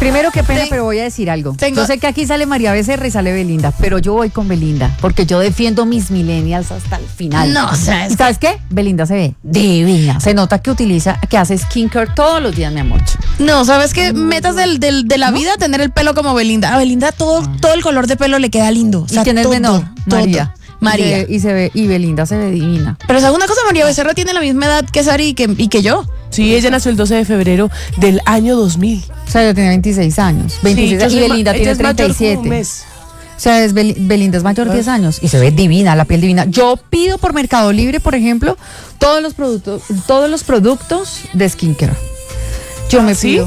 Primero, qué pena, pero voy a decir algo. Yo sé que aquí sale María Becerra y sale Belinda, pero yo voy con Belinda, porque yo defiendo mis millennials hasta el final. No, ¿Y sabes qué? Belinda se ve divina. Se nota que hace skincare todos los días, mi amor. No, ¿sabes qué? Metas de la vida, tener el pelo como Belinda. A Belinda todo el color de pelo le queda lindo. O sea, ¿y quién es menor? María. Y Belinda se ve divina. Pero ¿sabes una cosa? María Becerra tiene la misma edad que Sari y que yo. Sí, ella nació el 12 de febrero del año 2000. O sea, ella tenía 26 años. 26 sí, y Belinda tiene 37. O sea, Belinda es mayor 10 años y se ve divina, la piel divina. Yo pido por Mercado Libre, por ejemplo, todos los productos de skincare. Yo me pido.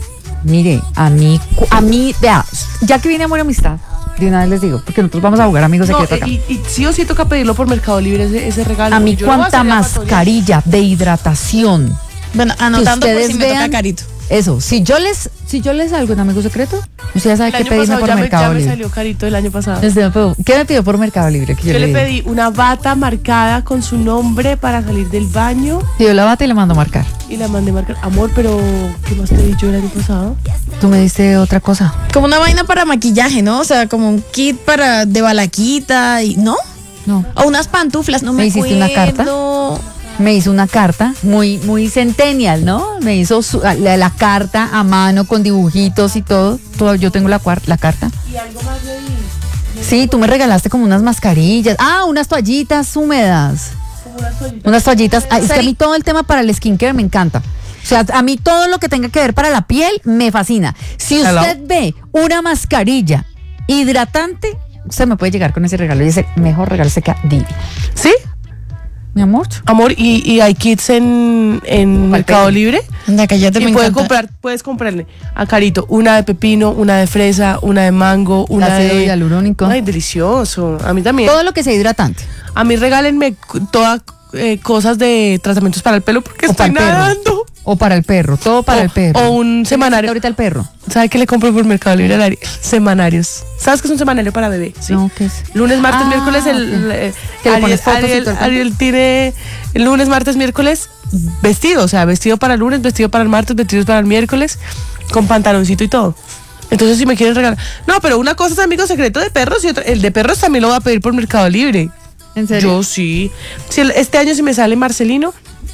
Mire, a mí, vea, ya que viene Amor y Amistad, de una vez les digo, porque nosotros vamos a jugar amigos secretos acá. Y sí o sí toca pedirlo por Mercado Libre ese regalo. A mí cuánta mascarilla de hidratación. Bueno, anotando que por ustedes si me vean, toca carito. Eso, si yo les salgo en Amigo Secreto, usted ya sabe qué pedirme por Mercado Libre. Ya me salió carito el año pasado. ¿Qué me pidió por Mercado Libre? Yo le pedí una bata marcada con su nombre para salir del baño. Pidió la bata y la mandó a marcar. Y la mandé a marcar. Amor, pero ¿qué más te di yo el año pasado? Tú me diste otra cosa. Como una vaina para maquillaje, ¿no? O sea, como un kit de balaquita y ¿no? No. O unas pantuflas, no me acuerdo. ¿Me hiciste una carta? Me hizo una carta muy centennial, ¿no? Me hizo la carta a mano con dibujitos y todo. Yo tengo la carta. ¿Y algo más le di? Sí, tú me regalaste como unas mascarillas. Unas toallitas húmedas. Como unas toallitas. Unas toallitas. Es que a mí todo el tema para el skincare me encanta. O sea, a mí todo lo que tenga que ver para la piel me fascina. Si usted ve una mascarilla hidratante, usted me puede llegar con ese regalo y ese mejor regalo se queda divino. ¿Sí? Mi amor. Amor, ¿y hay kits en Mercado Libre? Anda, cállate, me encanta. Puedes comprarle a Carito una de pepino, una de fresa, una de mango, una de hialurónico. Ay, delicioso. A mí también. Todo lo que sea hidratante. A mí regálenme todas cosas de tratamientos para el pelo porque estoy nadando. O para el perro, todo para el perro. O un semanario. Ahorita el perro. ¿Sabe qué le compro por Mercado Libre al Ari? Semanarios. ¿Sabes qué es un semanario para bebé? ¿Sí? No, ¿qué es? Lunes, martes, miércoles. Que le pones fotos y todo. Ariel tiene el lunes, martes, miércoles vestido. O sea, vestido para el lunes, vestido para el martes, vestidos para el miércoles, con pantaloncito y todo. Entonces, si me quieren regalar. No, pero una cosa es Amigo Secreto de perros y otra, el de perros también lo voy a pedir por Mercado Libre. ¿En serio? Yo sí. Este año, si me sale Marcelino,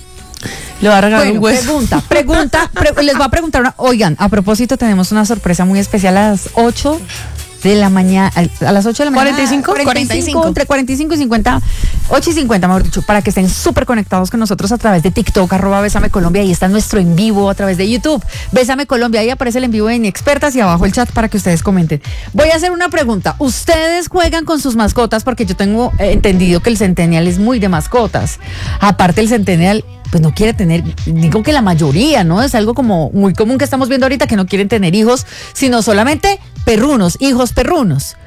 le va a regalar un hueso. Les voy a preguntar oigan, a propósito tenemos una sorpresa muy especial a las 8 de la mañana, a las 8 de la mañana. 45. Entre 45 y 50, 8 y 50 mejor dicho, para que estén súper conectados con nosotros a través de TikTok, @Bésame Colombia, y está nuestro en vivo a través de YouTube, Bésame Colombia, ahí aparece el en vivo de Inexpertas y abajo el chat para que ustedes comenten. Voy a hacer una pregunta, ¿ustedes juegan con sus mascotas? Porque yo tengo entendido que el Centennial es muy de mascotas, aparte el Centennial pues no quiere tener, digo que la mayoría, ¿no? Es algo como muy común que estamos viendo ahorita, que no quieren tener hijos, sino solamente perrunos, hijos perrunos.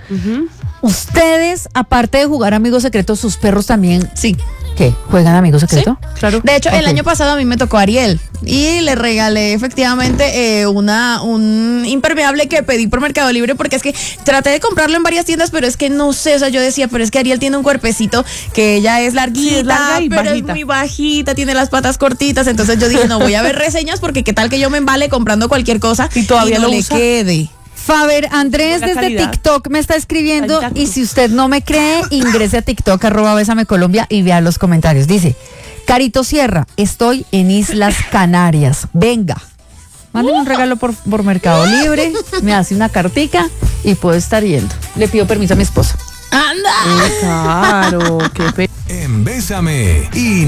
Ustedes, aparte de jugar Amigos Secretos, sus perros también, sí. ¿Qué? ¿Juegan Amigos Secretos? Sí, claro. De hecho, el año pasado a mí me tocó Ariel y le regalé efectivamente un impermeable que pedí por Mercado Libre porque es que traté de comprarlo en varias tiendas, pero es que no sé, o sea, yo decía, pero es que Ariel tiene un cuerpecito que ella es larguita, sí, es larga y pero bajita. Es muy bajita, tiene las patas cortitas, entonces yo dije, no, voy a ver reseñas porque qué tal que yo me embale comprando cualquier cosa y todavía no lo le usa. quede. Faber Andrés desde calidad. TikTok me está escribiendo y si usted no me cree, ingrese a TikTok @Bésame Colombia y vea los comentarios. Dice, Carito Sierra, estoy en Islas Canarias. Venga, mándeme un regalo por Mercado Libre, me hace una cartica y puedo estar yendo. Le pido permiso a mi esposo. ¡Anda! Claro, qué En Bésame y